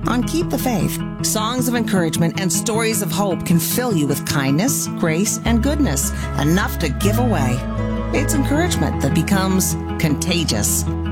on Keep the Faith. Songs of encouragement and stories of hope can fill you with kindness, grace, and goodness, enough to give away. It's encouragement that becomes contagious.